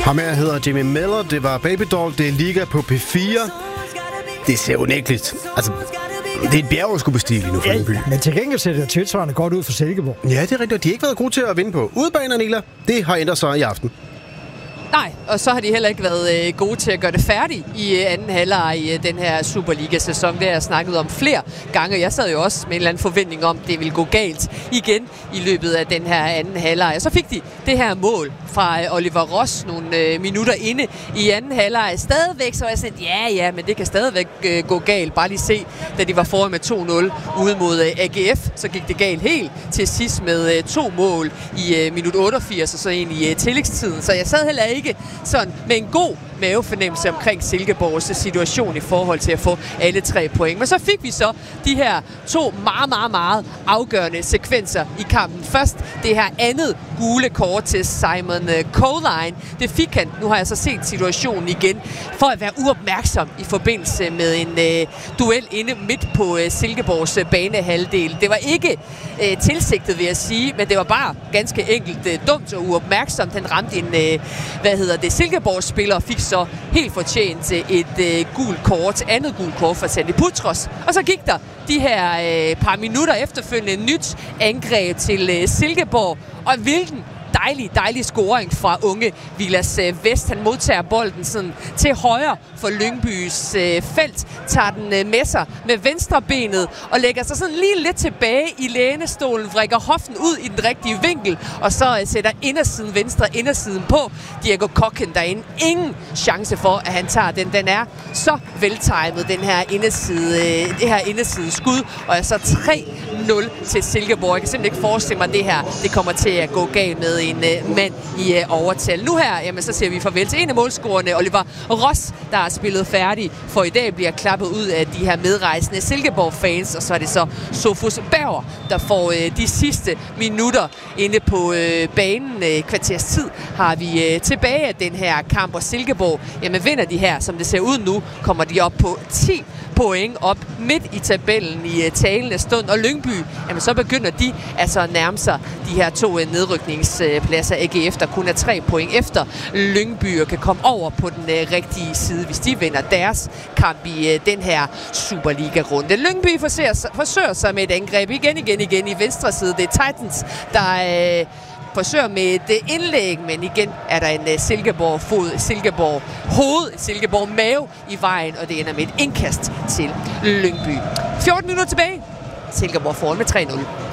Ham her hedder Jimmy Miller, det var Baby Doll, det er Liga på P4. Det ser unægteligt. Altså, det er et bjergoverskubbestil nu for Lyngby. Ja, men til gengæld ser det tilsvarende godt ud for Silkeborg. Ja, det er rigtigt. De har ikke været gode til at vinde på udebaner, Nila. Det har ændret sig i aften. Nej, og så har de heller ikke været gode til at gøre det færdigt i anden halvleg i den her Superliga-sæson. Det har jeg snakket om flere gange. Jeg sad jo også med en eller anden forventning om, at det ville gå galt igen i løbet af den her anden halvleg. Og så fik de det her mål fra Oliver Ross nogle minutter inde i anden halvleg. Stadigvæk så var jeg sådan, ja, men det kan stadigvæk gå galt. Bare lige se, da de var foran med 2-0 ude mod AGF, så gik det galt helt til sidst med 2 mål i minut 88 og så en i tillægstiden. Så jeg sad heller ikke sådan med en god mavefornemmelse omkring Silkeborgs situation i forhold til at få alle 3 point. Men så fik vi så de her 2 meget afgørende sekvenser i kampen. Først det her andet gule kort til Simon Colline. Det fik han, nu har jeg så set situationen igen, for at være uopmærksom i forbindelse med en duel inde midt på Silkeborgs banehalvdel. Det var ikke tilsigtet, vil jeg sige, men det var bare ganske enkelt dumt og uopmærksomt. Han ramte en, Silkeborgs spiller og fik så helt fortjent et gult kort, andet gult kort for Sandy Putros. Og så gik der de her par minutter efterfølgende nyt angreb til Silkeborg, og hvilken dejlig scoring fra unge Vilas Vest. Han modtager bolden sådan til højre for Lyngbys felt, tager den med sig med venstre benet og lægger sig sådan lige lidt tilbage i lænestolen, vrikker hoften ud i den rigtige vinkel, og så sætter venstre indersiden på. Diego Kokken derinde. Ingen chance for, at han tager den. Den er så veltimet, det her inderside skud, og er så 3-0 til Silkeborg. Jeg kan simpelthen ikke forestille mig, at det her det kommer til at gå galt med en mand i overtal. Nu her, jamen, så siger vi farvel til en af målscorerne, Oliver Ross, der har spillet færdig, for i dag bliver klappet ud af de her medrejsende Silkeborg-fans, og så er det så Sofus Berger, der får de sidste minutter inde på banen. Kvarters tid har vi tilbage af den her kamp, og Silkeborg, jamen vinder de her, som det ser ud nu, kommer de op på 10 point op midt i tabellen i talende stund, og Lyngby, jamen så begynder de altså at nærme sig de her 2 nedrykningspladser. AGF, der kun er 3 point efter Lyngby, og kan komme over på den rigtige side, hvis de vinder deres kamp i den her Superliga-runde. Lyngby forsøger sig med et angreb igen i venstre side. Det er Titans, der forsøger med et indlæg, men igen er der en Silkeborg-fod, Silkeborg-hoved, Silkeborg-mave i vejen, og det ender med et indkast til Lyngby. 14 minutter tilbage. Silkeborg foran med 3-0.